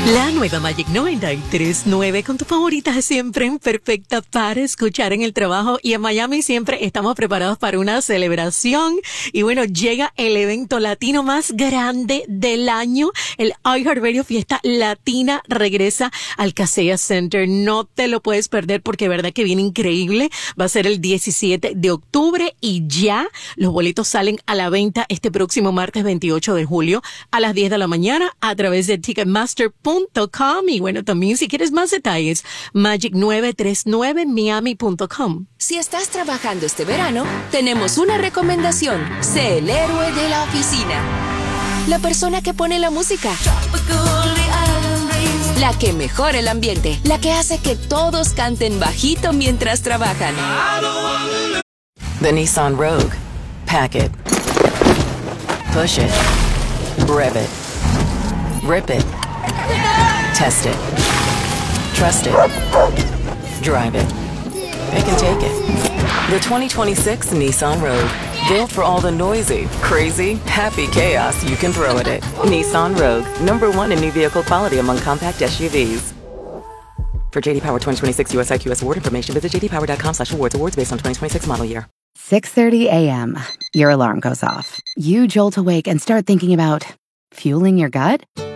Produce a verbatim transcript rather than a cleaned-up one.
La nueva Magic noventa y tres punto nueve con tus favoritas siempre perfecta para escuchar en el trabajo, y en Miami siempre estamos preparados para una celebración. Y bueno, llega el evento latino más grande del año, el iHeartRadio Fiesta Latina regresa al Kaseya Center. No te lo puedes perder porque de verdad que viene increíble. Va a ser el diecisiete de octubre y ya los boletos salen a la venta este próximo martes veintiocho de julio a las diez de la mañana a través de ticketmaster punto com. Y bueno, también si quieres más detalles, magic nueve tres nueve miami punto com. Si estás trabajando este verano, tenemos una recomendación. Sé el héroe de la oficina. La persona que pone la música. La que mejora el ambiente. La que hace que todos canten bajito mientras trabajan. The Nissan Rogue. Pack it. Push it. Rev it. Rip it. Test it. Trust it. Drive it. It can take it. The twenty twenty-six Nissan Rogue. Built for all the noisy, crazy, happy chaos you can throw at it. Nissan Rogue. Number one in new vehicle quality among compact S U Vs. For J D Power twenty twenty-six U S I Q S award information, visit j d power dot com slash awards. Awards based on twenty twenty-six model year. six thirty a.m. Your alarm goes off. You jolt awake and start thinking about fueling your gut?